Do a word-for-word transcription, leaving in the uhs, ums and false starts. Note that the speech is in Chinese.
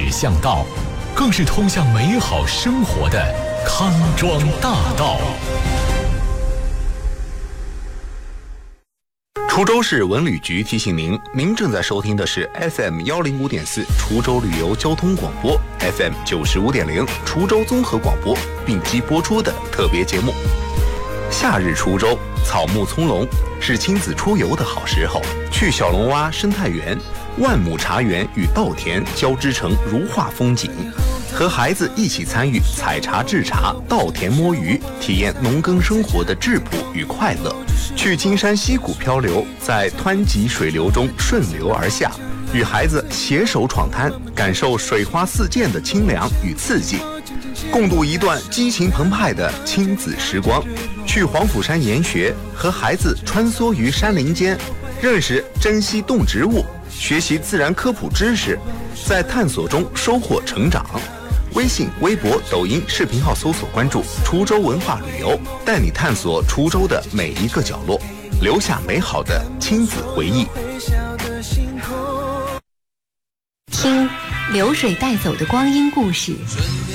指向道，更是通向美好生活的康庄大道。 滁州市文旅局提醒您，您正在收听的是 F M 一零五点四 滁州旅游交通广播 F M 九十五点零 滁州综合广播并机播出的特别节目。夏日滁州草木葱茏，是亲子出游的好时候。去小龙洼生态园、万亩茶园与稻田交织成如画风景，和孩子一起参与采茶制茶、稻田摸鱼，体验农耕生活的质朴与快乐。去金山溪谷漂流，在湍急水流中顺流而下，与孩子携手闯滩，感受水花四溅的清凉与刺激，共度一段激情澎湃的亲子时光。去黄甫山研学，和孩子穿梭于山林间，认识珍稀动植物，学习自然科普知识，在探索中收获成长。微信、微博、抖音视频号搜索关注滁州文化旅游，带你探索滁州的每一个角落，留下美好的亲子回忆。 听流水带走的光阴故事，